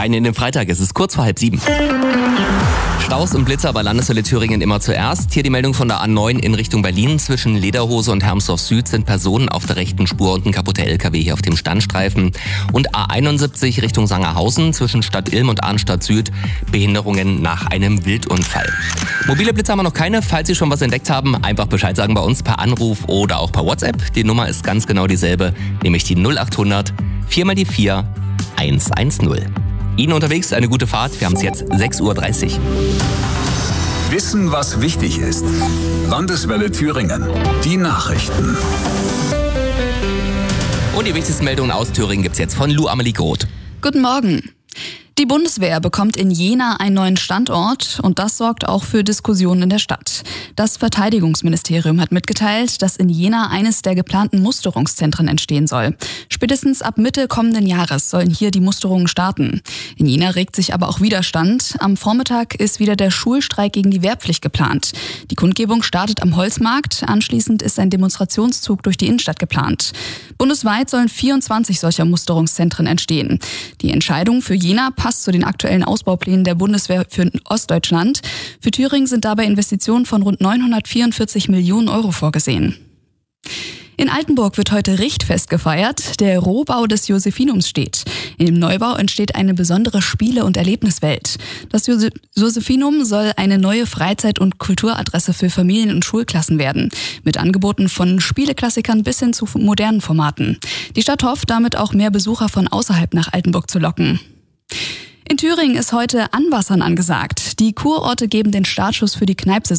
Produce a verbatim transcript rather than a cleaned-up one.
rein in den Freitag. Es ist kurz vor halb sieben. Staus und Blitzer bei Landeswelle Thüringen immer zuerst. Hier die Meldung von der A neun in Richtung Berlin. Zwischen Lederhose und Hermsdorf Süd sind Personen auf der rechten Spur und ein kaputter L K W hier auf dem Standstreifen. Und A einundsiebzig Richtung Sangerhausen zwischen Stadt Ilm und Arnstadt Süd. Behinderungen nach einem Wildunfall. Mobile Blitzer haben wir noch keine. Falls Sie schon was entdeckt haben, einfach Bescheid sagen bei uns per Anruf oder auch per WhatsApp. Die Nummer ist ganz genau dieselbe, nämlich die null achthundert vier mal die vier eins eins null. Ihnen unterwegs eine gute Fahrt. Wir haben es jetzt sechs Uhr dreißig. Wissen, was wichtig ist. Landeswelle Thüringen. Die Nachrichten. Und die wichtigsten Meldungen aus Thüringen gibt's jetzt von Lou Amelie Groth. Guten Morgen. Die Bundeswehr bekommt in Jena einen neuen Standort und das sorgt auch für Diskussionen in der Stadt. Das Verteidigungsministerium hat mitgeteilt, dass in Jena eines der geplanten Musterungszentren entstehen soll. Spätestens ab Mitte kommenden Jahres sollen hier die Musterungen starten. In Jena regt sich aber auch Widerstand. Am Vormittag ist wieder der Schulstreik gegen die Wehrpflicht geplant. Die Kundgebung startet am Holzmarkt. Anschließend ist ein Demonstrationszug durch die Innenstadt geplant. Bundesweit sollen vierundzwanzig solcher Musterungszentren entstehen. Die Entscheidung für Jena passt zu den aktuellen Ausbauplänen der Bundeswehr für Ostdeutschland. Für Thüringen sind dabei Investitionen von rund neunhundertvierundvierzig Millionen Euro vorgesehen. In Altenburg wird heute Richtfest gefeiert. Der Rohbau des Josephinums steht. In dem Neubau entsteht eine besondere Spiele- und Erlebniswelt. Das Josephinum soll eine neue Freizeit- und Kulturadresse für Familien- und Schulklassen werden. Mit Angeboten von Spieleklassikern bis hin zu modernen Formaten. Die Stadt hofft damit auch mehr Besucher von außerhalb nach Altenburg zu locken. In Thüringen ist heute Anwassern angesagt. Die Kurorte geben den Startschuss für die Kneipsaison.